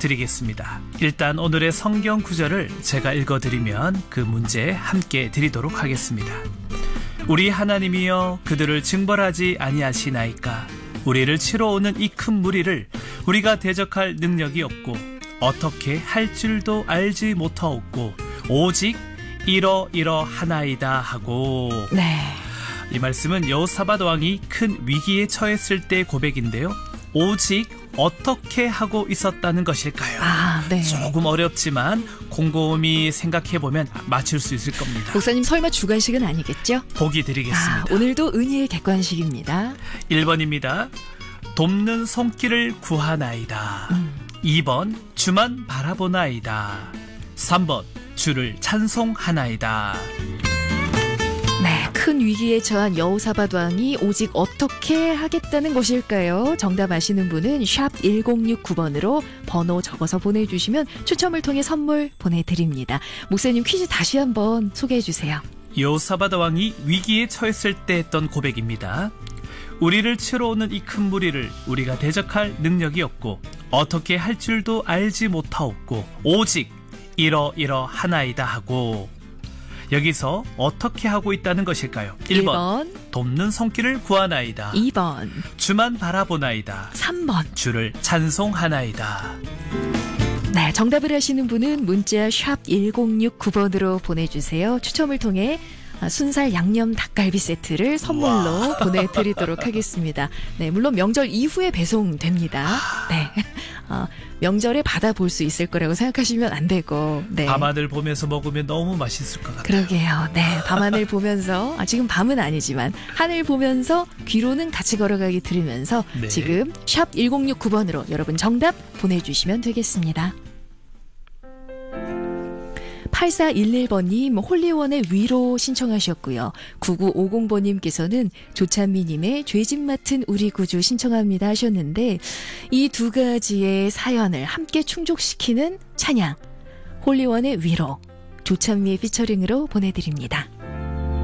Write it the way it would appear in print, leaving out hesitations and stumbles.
드리겠습니다. 일단 오늘의 성경 구절을 제가 읽어드리면 그 문제 함께 드리도록 하겠습니다. 우리 하나님이여 그들을 징벌하지 아니하시나이까. 우리를 치러 오는 이 큰 무리를 우리가 대적할 능력이 없고 어떻게 할 줄도 알지 못하옵고 오직 이러하나이다 하고. 네. 이 말씀은 여호사밧 왕이 큰 위기에 처했을 때의 고백인데요. 오직 어떻게 하고 있었다는 것일까요? 네. 조금 어렵지만 곰곰이 생각해보면 맞출 수 있을 겁니다. 목사님 설마 주관식은 아니겠죠? 보기 드리겠습니다. 오늘도 은희의 객관식입니다. 1번입니다. 돕는 손길을 구하나이다. 2번 주만 바라보나이다. 3번 주를 찬송하나이다. 네, 큰 위기에 처한 여호사밧 왕이 오직 어떻게 하겠다는 것일까요? 정답 아시는 분은 샵 1069번으로 번호 적어서 보내주시면 추첨을 통해 선물 보내드립니다. 목사님 퀴즈 다시 한번 소개해 주세요. 여호사밧 왕이 위기에 처했을 때 했던 고백입니다. 우리를 치러 오는 이 큰 무리를 우리가 대적할 능력이 없고 어떻게 할 줄도 알지 못하옵고 오직 이러하나이다 하고. 여기서 어떻게 하고 있다는 것일까요? 1번 돕는 손길을 구하나이다. 2번 주만 바라보나이다. 3번 주를 찬송하나이다. 네, 정답을 아시는 분은 문자 샵 1069번으로 보내주세요. 추첨을 통해 순살 양념 닭갈비 세트를 선물로 보내드리도록 하겠습니다. 네, 물론 명절 이후에 배송됩니다. 네, 명절에 받아볼 수 있을 거라고 생각하시면 안 되고. 네. 밤하늘 보면서 먹으면 너무 맛있을 것 같아요. 그러게요. 네, 밤하늘 보면서 지금 밤은 아니지만 하늘 보면서 귀로는 같이 걸어가기 들으면서 네. 지금 샵 1069번으로 여러분 정답 보내주시면 되겠습니다. 8411번님 홀리원의 위로 신청하셨고요. 9950번님께서는 조찬미님의 죄짓 맡은 우리 구주 신청합니다 하셨는데 이 두 가지의 사연을 함께 충족시키는 찬양 홀리원의 위로 조찬미의 피처링으로 보내드립니다.